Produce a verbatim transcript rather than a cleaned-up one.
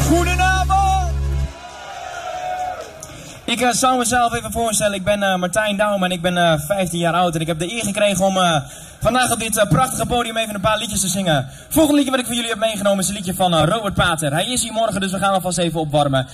Goedenavond! Ik uh, zou mezelf even voorstellen, ik ben uh, Martijn Douwman en ik ben uh, vijftien jaar oud en ik heb de eer gekregen om uh, vandaag op dit uh, prachtige podium even een paar liedjes te zingen. Het volgende liedje wat ik voor jullie heb meegenomen is een liedje van uh, Robert Pater. Hij is hier morgen, dus we gaan alvast even opwarmen.